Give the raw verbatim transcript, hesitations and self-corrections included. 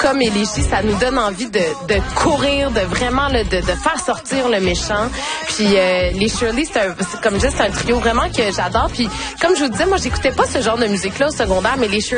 comme Élégie, ça nous donne envie de, de courir, de vraiment là, de, de faire sortir le méchant. Puis euh, les Shirley, c'est, un, c'est comme je dis, c'est un trio vraiment que j'adore. Puis comme je vous disais, moi, j'écoutais pas ce genre de musique-là au secondaire, mais les Shirley